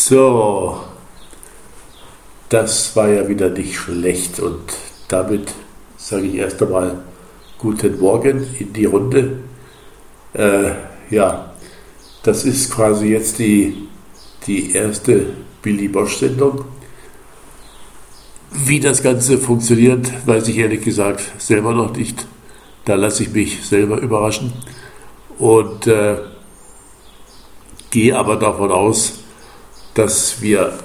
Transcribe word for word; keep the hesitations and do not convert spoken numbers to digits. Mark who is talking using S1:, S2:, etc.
S1: So, das war ja wieder nicht schlecht und damit sage ich erst einmal guten Morgen in die Runde. Äh, ja, das ist quasi jetzt die, die erste Billy Bosch-Sendung. Wie das Ganze funktioniert, weiß ich ehrlich gesagt selber noch nicht. Da lasse ich mich selber überraschen und äh, gehe aber davon aus, dass wir